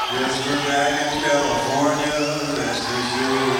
Yes, we're back in California. That's for sure.